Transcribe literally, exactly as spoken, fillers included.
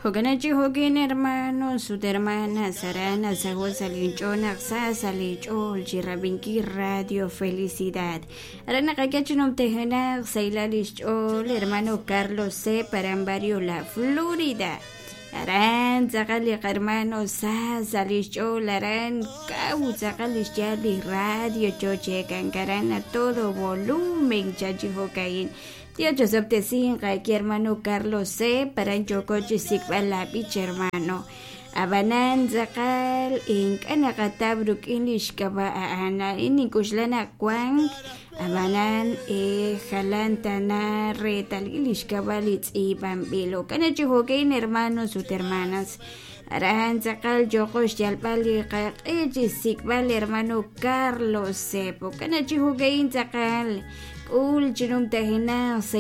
Hoganachi hogin hermano, su hermana Sarana, Sago Salinchona, Sasalichol, Chirabinki Radio Felicidad. Arana Kakachinum Tejana, Sailalichol, hermano Carlos C. Parambario, La Florida. Aran, Zakali hermano Sasalichol, Aran, Kau, Zakalish Yali Radio, Choche, Cancaran a todo volumen, Chachi Hokain. Tío Joseph Tessin, aquí hermano Carlos C. Parancho Coche Sikbala Pich hermano. Abanan Zakal, Inkanakatabruk Inish Kaba Ana, Inikuslana Kwang. Abanan e Jalantana Retal Ilish Kabalitz y Bambilo. Kanachuhogain hermanos, sus hermanas. Aran Zakal Jokos Yalpali Kaji Sikbal hermano Carlos C. Kanachuhogain Zakal. Ul Chinum Tahina